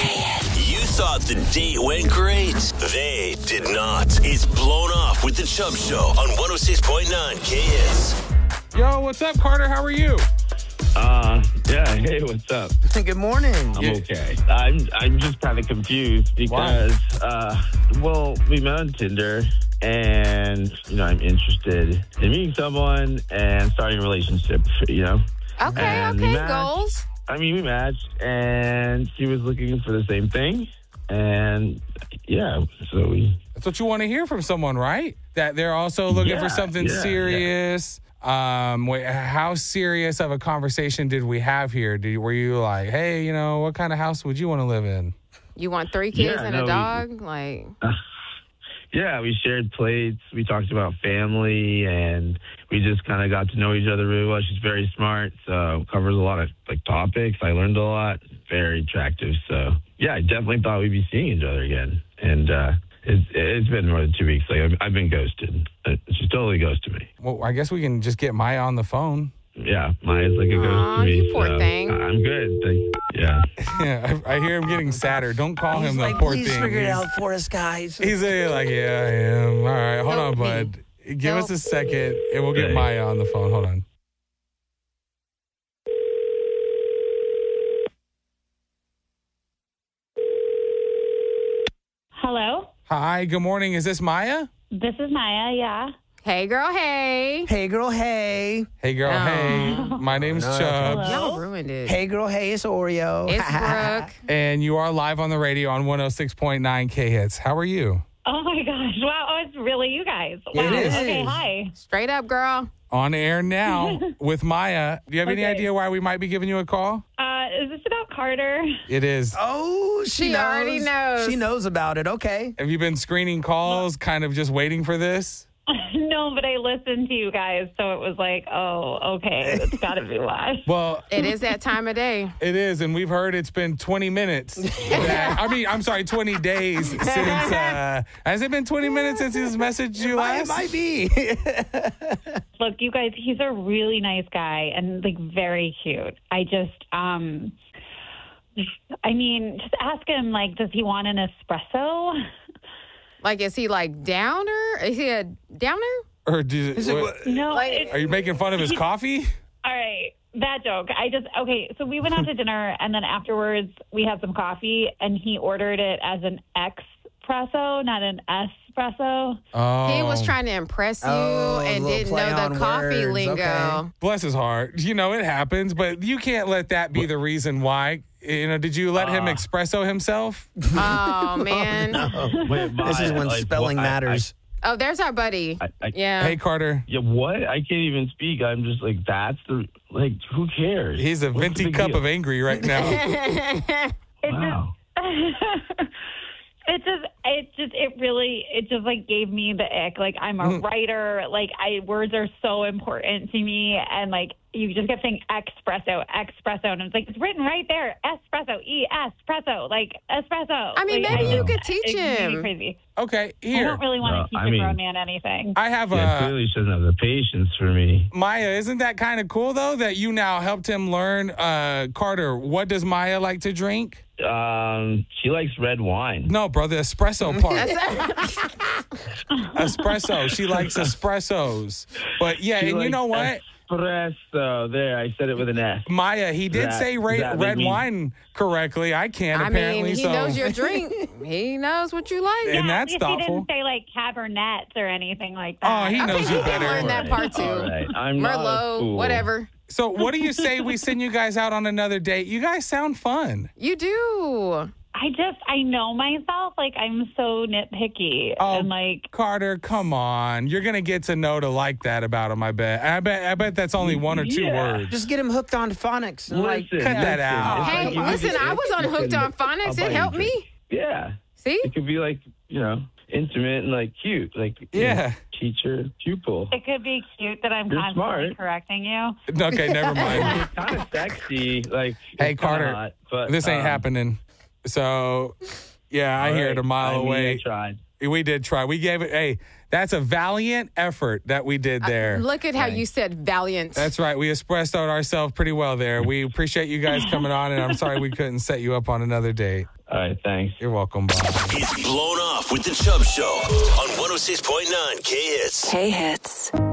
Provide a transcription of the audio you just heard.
You thought the date went great. They did not. It's Blown Off with the Chubb Show on 106.9 KS. Yo, what's up, Carter? How are you? Yeah, hey, what's up? Good morning. I'm okay. I'm just kind of confused because, we met on Tinder and, I'm interested in meeting someone and starting a relationship, Okay, goals. We matched and she was looking for the same thing. And, That's what you want to hear from someone, right? That they're also looking for something serious. How serious of a conversation did we have here? Were you like, hey, what kind of house would you want to live in? You want 3 kids and a dog? We shared plates. We talked about family, and we just kind of got to know each other really well. She's very smart, so covers a lot of topics. I learned a lot. Very attractive. So I definitely thought we'd be seeing each other again. And it's been more than 2 weeks. I've been ghosted. She's totally ghosted me. Well, I guess we can just get Maya on the phone. Yeah, Maya's like a ghost to me. You poor thing. I'm good. Yeah, I hear him getting sadder. Don't call him the poor please thing. Figure it out for us, guys. He's like, yeah, I am. All right, hold on, bud. Give us a second, and we'll get Maya on the phone. Hold on. Hello? Hi, good morning. Is this Maya? This is Maya, yeah. Hey, girl, hey. Hey, girl, hey. Hey, girl, hey. My name's Chubb. Y'all ruined it. Hey, girl, hey, it's Oreo. It's Brooke. And you are live on the radio on 106.9 K-Hits. How are you? Oh, my gosh. Wow, it's really you guys. Wow. It is. Okay, hi. Straight up, girl. On air now with Maya. Do you have any idea why we might be giving you a call? Is this about Carter? It is. Oh, She already knows. She knows about it. Okay. Have you been screening calls, kind of just waiting for this? No, but I listened to you guys, so it was like, oh, okay, that's got to be why. Well, It is that time of day. it is, and we've heard it's been 20 minutes. 20 days since. Has it been 20 minutes since he's messaged you It last? might be. Look, you guys, he's a really nice guy and, very cute. I just, just ask him, does he want an espresso? Is he downer? Is he a downer? Or No. are you making fun of his coffee? All right, that joke. So we went out to dinner, and then afterwards we had some coffee, and he ordered it as an espresso, not an espresso. Oh. He was trying to impress you and little didn't play know on the coffee words. lingo. Okay. Bless his heart. It happens, but you can't let that be the reason why. Did you let him espresso himself? Oh, man. Wait, This is when spelling matters. Oh, there's our buddy. Yeah. Hey, Carter. Yeah, what? I can't even speak. I'm just that's the, who cares? He's a What's the venti big cup deal? of angry right now. Wow. It just gave me the ick. I'm a writer. Words are so important to me. And you just kept saying espresso. And it's written right there. Espresso, espresso, espresso. Maybe you could teach It made me him. crazy. Okay, I here. don't really want to teach a grown man anything. I have Clearly she doesn't have the patience for me. Maya, isn't that kind of cool, though, that you now helped him learn? Carter, what does Maya like to drink? She likes red wine. No, bro, the espresso part. Espresso. She likes espressos. But, yeah, She and you likes know what? Espresso. There, I said it with an S. Maya, he did say red wine correctly. I can't, apparently. He knows your drink. He knows what you like. And that's He thoughtful. didn't say Cabernets or anything like that. Oh, he I knows think you he can better. learn that part, too. All right. I'm not a Merlot, fool. whatever. So what do you say we send you guys out on another date? You guys sound fun. You do. I know myself. I'm so nitpicky. Oh, And Carter, come on. You're going to get to know to like that about him, I bet. I bet that's only one or two words. Just get him hooked on phonics. And Listen, cut that out. Hey, listen, I was on Hooked on Phonics. It helped me. Yeah. See? It could be intimate and cute. Yeah. Teacher, pupil. it could be cute that I'm You're constantly smart. correcting you. Okay, never mind. It's kind of sexy. Hey, it's Carter, kinda hot, but, this ain't happening. So, yeah, I hear it a mile away. I tried. We did try. We gave it, That's a valiant effort that we did there. Look at how you said valiant. That's right. We expressed out ourselves pretty well there. We appreciate you guys coming on, and I'm sorry we couldn't set you up on another date. All right, thanks. You're welcome, Bob. It's Blown Off with the Chubb Show on 106.9 K-Hits. K-Hits.